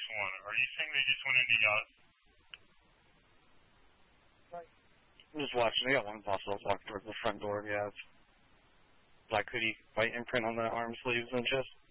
one. Are you saying they just went into yacht? I'm just watching. They got one possible walk towards the front door. Yeah, it's black hoodie, white imprint on the arm sleeves and chest.